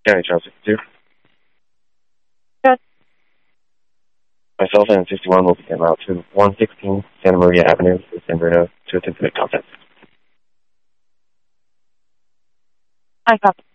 County Child 62. Good. Myself and 61 will be en route to 116 Santa Maria Avenue, San Bruno, to attend to the contact. I copy.